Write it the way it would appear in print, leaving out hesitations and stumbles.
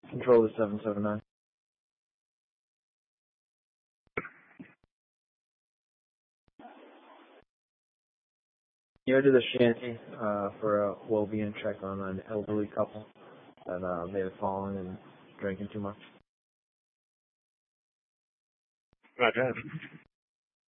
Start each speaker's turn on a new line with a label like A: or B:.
A: Controller 779. You did a shanty for a well-being check on an elderly couple that may have fallen and drinking too much.
B: Roger.